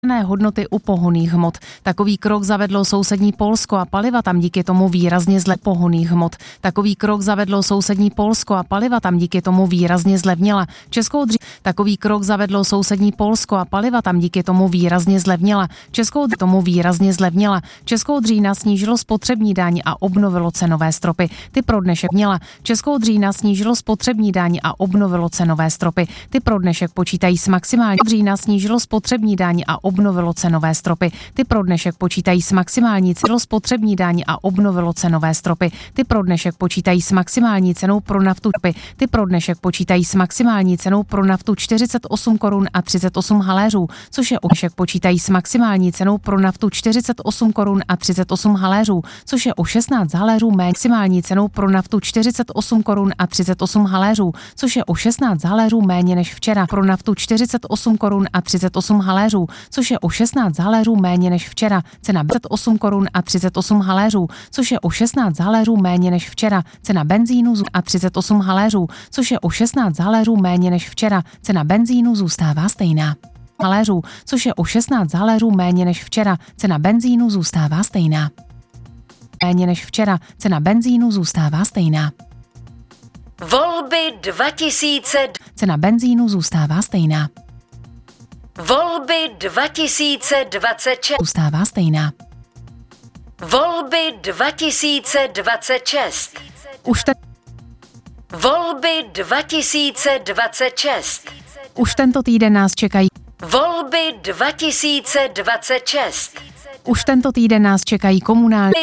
hodnoty u pohonných hmot. Takový krok zavedlo sousední Polsko a paliva tam díky tomu výrazně pohonných hmot. Takový krok zavedlo sousední Polsko a paliva tam díky tomu výrazně zlevnila. Takový krok zavedlo sousední Polsko a paliva tam díky tomu výrazně zlevnila. Českou dřína snížilo spotřební daň a obnovilo cenové stropy. Ty pro dnešek měla. Českou dřína snížilo spotřební daň a obnovilo cenové stropy. Ty pro dnešek počítají s maximální. Dřína snížilo spotřební daň a obnovilo cenové stropy. Ty pro dnešek počítají s maximální cenou spotřební daň a obnovilo cenové stropy. Ty pro dnešek počítají s maximální cenou pro naftu. Ty pro dnešek počítají s maximální cenou pro naftu 48 korun a 38 haléřů, což je dnešek počítají s maximální cenou pro naftu 48 korun a 38 haléřů, což je o 16 haléřů méně. Maximální cenou pro naftu 48 korun a 38 haléřů, což je o 16 haléřů méně než včera. Pro naftu 48 korun a 38 haléřů, což je o 16 haléřů méně než včera. Cena 8 korun a 38 haléřů, což je o 16 haléřů méně než včera. Cena benzínu a 38 haléřů, což je o 16 haléřů méně než včera. Cena benzínu zůstává stejná. Haléřů, což je o 16 haléřů méně než včera. Cena benzínu zůstává stejná. Méně než včera. Cena benzínu zůstává stejná. Volby 2000. Cena benzínu zůstává stejná. Volby 2026. Zůstává stejná. Volby 2026. Volby 2026. Už tento týden nás čekají. Volby 2026. Už tento týden nás čekají komunální.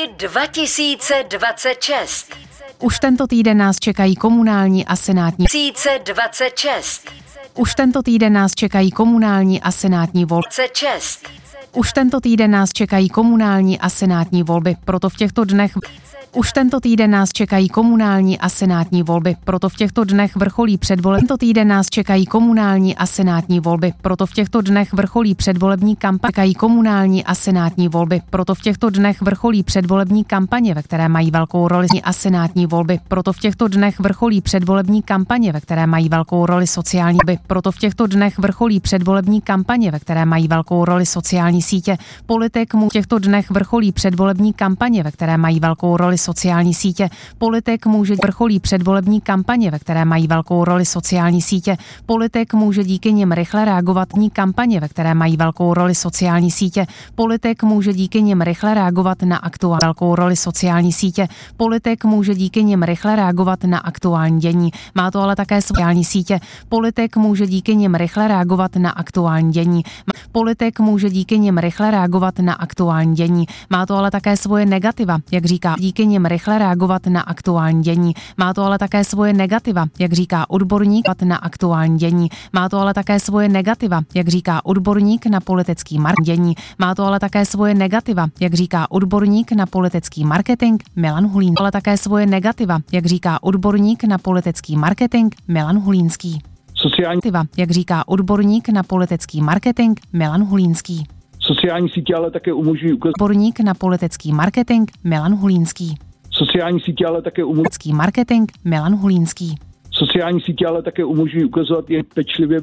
2026. Už tento týden nás čekají komunální a senátní. 2026. Už tento týden nás čekají komunální a senátní volby. 26. Už tento týden nás čekají komunální a senátní volby. Proto v těchto dnech Už tento týden nás čekají komunální a senátní volby, proto v těchto dnech vrcholí předvolební. Tento týden nás čekají komunální a senátní volby, proto v těchto dnech vrcholí předvolební kampaně. Čekají komunální a senátní volby, proto v těchto dnech vrcholí předvolební kampaně, ve které mají velkou roli a senátní volby, proto v těchto dnech vrcholí předvolební kampaně, ve které mají velkou roli sociální volby, proto v těchto dnech vrcholí předvolební kampaně, ve které mají velkou roli sociální sítě. Politik mu v těchto dnech vrcholí předvolební kampaně, ve které mají velkou roli sociální sítě. Politik může vrcholí předvolební kampaně, ve které mají velkou roli sociální sítě. Politik může díky nim rychle reagovat ní kampaně, ve které mají velkou roli sociální sítě. Politik může díky nim rychle reagovat na aktuální velkou roli sociální sítě. Politik může díky nim rychle reagovat na aktuální dění. Má to ale také sociální sítě. Politik může díky nim rychle reagovat na aktuální dění. Politik může díky nim rychle reagovat na aktuální dění. Má to ale také svoje negativa, jak říká, díky nim rychle reagovat na aktuální dění. Má to ale také svoje negativa, jak říká odborník na aktuální dění. Má to ale také svoje negativa, jak říká odborník na politický marketing. Má to ale také svoje negativa, jak říká odborník na politický marketing Milan Hulín. Ale také svoje negativa, jak říká odborník na politický marketing Milan Hulínský. Sociální, jak říká odborník na politický marketing Milan Hulínský. Sociální sítě ale také umožňují odborník na politický marketing Milan Hulínský. Sociální sítě ale také umožňují marketing Milan Hulínský. Sociální sítě ale také umožňují ukazovat je pečlivě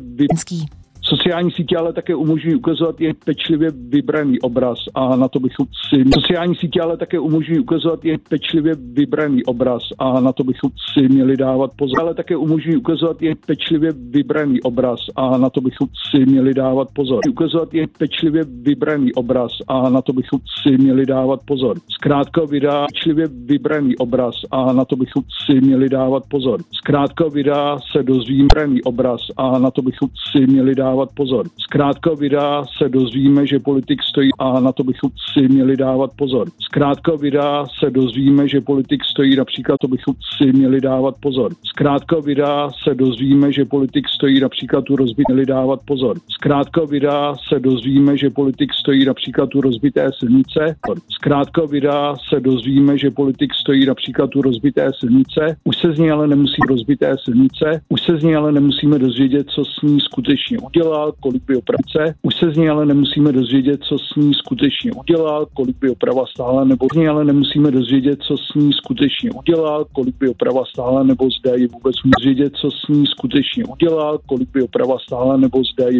Sociální sítě ale také umožňují ukazovat je pečlivě vybraný obraz a na to bychom si Sociální sítě ale také umožňují ukazovat je pečlivě vybraný obraz a na to bychom si měli dávat pozor. Ale také umožňují ukazovat je pečlivě vybraný obraz a na to bychom si měli dávat pozor. Ukazovat je pečlivě vybraný obraz a na to bychom si měli dávat pozor. Zkrátka vydá pečlivě vybraný obraz a na to bychom si měli dávat pozor. Zkrátka vydá se dozvím vybraný obraz a na to bychom si měli dávat pozor. Zkrátka vydá se dozvíme, že politik stojí a na to bychom si měli dávat pozor. Zkrátka vydá se dozvíme, že politik stojí například, to bychom si měli dávat pozor. Zkrátka vydá se dozvíme, že politik stojí například u rozbité, měli dávat pozor. Zkrátka vydá se dozvíme, že politik stojí například u rozbité silnice. Zkrátka vydá se dozvíme, že politik stojí například u rozbité silnice. Už se z ní ale nemusí rozbité silnice. Už se z ní ale nemusíme dozvědět, co s ní skutečně udělal, kolik by opravce. Už se z ní ale nemusíme dozvědět, co s ní skutečně udělal, kolik by oprava stála, nebo z ní ale nemusíme dozvědět, co s ní skutečně udělal, kolik by oprava stála, nebo zda je vůbec dozvědět, co s ní skutečně udělal, kolik by oprava stála, nebo zda je